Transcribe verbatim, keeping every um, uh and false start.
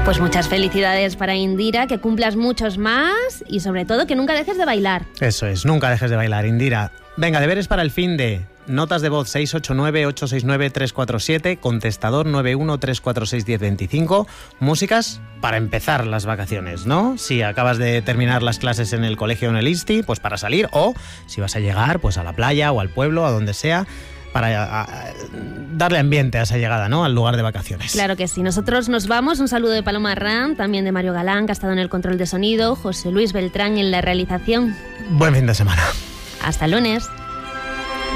Pues muchas felicidades para Indira, que cumplas muchos más y sobre todo que nunca dejes de bailar. Eso es, nunca dejes de bailar, Indira. Venga, deberes para el fin de... Notas de voz seis ocho nueve, ocho seis nueve, tres cuatro siete, contestador nueve uno tres cuatro seis uno cero dos cinco, músicas para empezar las vacaciones, ¿no? Si acabas de terminar las clases en el colegio o en el insti, pues para salir, o si vas a llegar pues a la playa o al pueblo, a donde sea, para a, a, darle ambiente a esa llegada, ¿no? Al lugar de vacaciones. Claro que sí. Nosotros nos vamos. Un saludo de Paloma Arran, también de Mario Galán, que ha estado en el control de sonido, José Luis Beltrán en la realización. Buen fin de semana. Hasta el lunes.